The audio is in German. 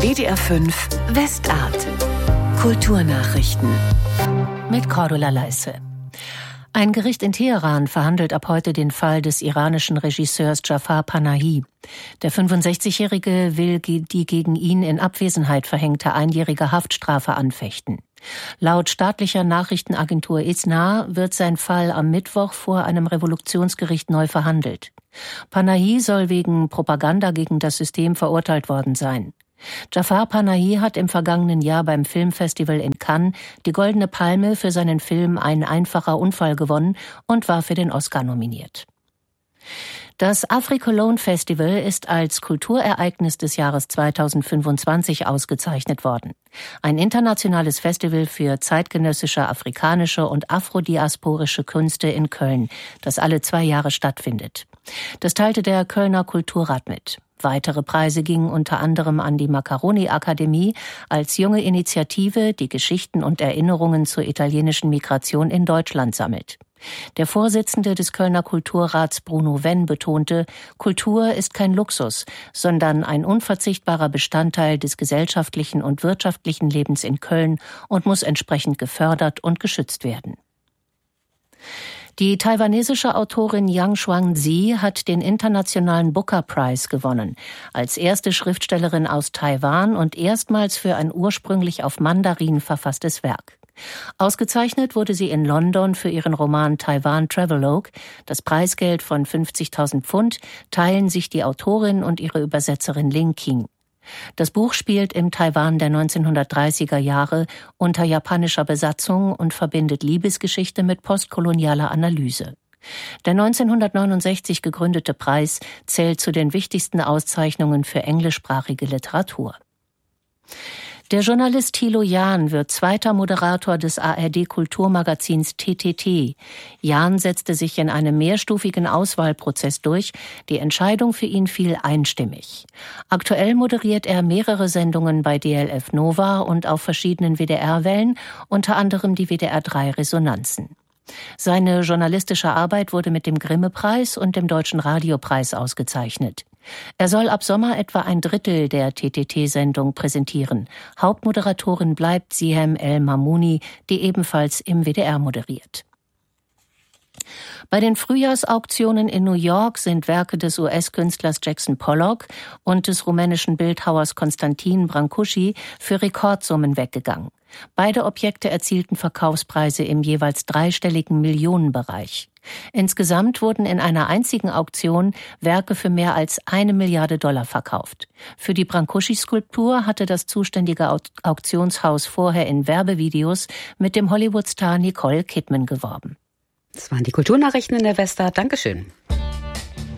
WDR 5 Westart. Kulturnachrichten. Mit Cordula Leisse. Ein Gericht in Teheran verhandelt ab heute den Fall des iranischen Regisseurs Jafar Panahi. Der 65-Jährige will die gegen ihn in Abwesenheit verhängte einjährige Haftstrafe anfechten. Laut staatlicher Nachrichtenagentur ISNA wird sein Fall am Mittwoch vor einem Revolutionsgericht neu verhandelt. Panahi soll wegen Propaganda gegen das System verurteilt worden sein. Jafar Panahi hat im vergangenen Jahr beim Filmfestival in Cannes die Goldene Palme für seinen Film Ein einfacher Unfall gewonnen und war für den Oscar nominiert. Das Afri-Cologne Festival ist als Kulturereignis des Jahres 2025 ausgezeichnet worden. Ein internationales Festival für zeitgenössische, afrikanische und afrodiasporische Künste in Köln, das alle 2 Jahre stattfindet. Das teilte der Kölner Kulturrat mit. Weitere Preise gingen unter anderem an die Macaroni-Akademie als junge Initiative, die Geschichten und Erinnerungen zur italienischen Migration in Deutschland sammelt. Der Vorsitzende des Kölner Kulturrats Bruno Wenn betonte, Kultur ist kein Luxus, sondern ein unverzichtbarer Bestandteil des gesellschaftlichen und wirtschaftlichen Lebens in Köln und muss entsprechend gefördert und geschützt werden. Die taiwanesische Autorin Yang Xuanzi hat den internationalen Booker Prize gewonnen, als erste Schriftstellerin aus Taiwan und erstmals für ein ursprünglich auf Mandarin verfasstes Werk. Ausgezeichnet wurde sie in London für ihren Roman Taiwan Travelogue. Das Preisgeld von 50.000 Pfund teilen sich die Autorin und ihre Übersetzerin Ling Qing. Das Buch spielt im Taiwan der 1930er Jahre unter japanischer Besatzung und verbindet Liebesgeschichte mit postkolonialer Analyse. Der 1969 gegründete Preis zählt zu den wichtigsten Auszeichnungen für englischsprachige Literatur. Der Journalist Thilo Jahn wird zweiter Moderator des ARD-Kulturmagazins TTT. Jahn setzte sich in einem mehrstufigen Auswahlprozess durch. Die Entscheidung für ihn fiel einstimmig. Aktuell moderiert er mehrere Sendungen bei DLF Nova und auf verschiedenen WDR-Wellen, unter anderem die WDR 3 Resonanzen. Seine journalistische Arbeit wurde mit dem Grimme-Preis und dem Deutschen Radiopreis ausgezeichnet. Er soll ab Sommer etwa 1/3 der TTT-Sendung präsentieren. Hauptmoderatorin bleibt Sihem El-Mamouni, die ebenfalls im WDR moderiert. Bei den Frühjahrsauktionen in New York sind Werke des US-Künstlers Jackson Pollock und des rumänischen Bildhauers Constantin Brancusi für Rekordsummen weggegangen. Beide Objekte erzielten Verkaufspreise im jeweils 3-stelligen Millionenbereich. Insgesamt wurden in einer einzigen Auktion Werke für mehr als $1 Milliarde verkauft. Für die Brancusi-Skulptur hatte das zuständige Auktionshaus vorher in Werbevideos mit dem Hollywood-Star Nicole Kidman geworben. Das waren die Kulturnachrichten in der Westart. Dankeschön.